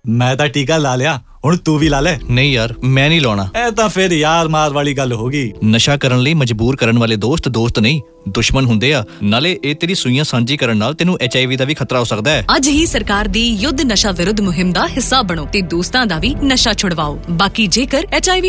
ਮੈਂ ਤਾਂ ਟੀਕਾ ਲਾ ਲਿਆ, ਹੁਣ ਤੂੰ ਵੀ ਲਾ ਲੈ। ਨਹੀਂ ਯਾਰ, ਮੈਂ ਨਹੀਂ ਲਾਉਣਾ। ਇਹ ਤਾਂ ਫਿਰ ਯਾਰ ਮਾਰ ਵਾਲੀ ਗੱਲ ਹੋ ਗਈ। ਨਸ਼ਾ ਕਰਨ ਲਈ ਮਜਬੂਰ ਕਰਨ ਵਾਲੇ ਦੋਸਤ ਨਹੀਂ, ਦੁਸ਼ਮਣ ਹੁੰਦੇ ਆ। ਨਾਲੇ ਇਹ ਤੇਰੀ ਸੂਈਆਂ ਸਾਂਝੀ ਕਰਨ ਨਾਲ ਤੈਨੂੰ HIV ਦਾ ਵੀ ਖਤਰਾ ਹੋ ਸਕਦਾ ਹੈ। ਅੱਜ ਹੀ ਸਰਕਾਰ ਦੀ ਯੁੱਧ ਨਸ਼ਾ ਵਿਰੁੱਧ ਮੁਹਿੰਮ ਦਾ ਹਿੱਸਾ ਬਣੋ ਤੇ ਦੋਸਤਾਂ ਦਾ ਵੀ ਨਸ਼ਾ ਛੁਡਵਾਓ। ਬਾਕੀ ਜੇਕਰ HIV